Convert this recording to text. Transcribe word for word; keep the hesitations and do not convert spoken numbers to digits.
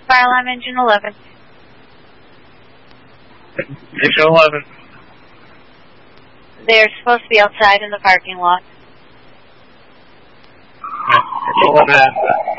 fire alarm engine eleven. Engine eleven. They're supposed to be outside in the parking lot. Right. eleven.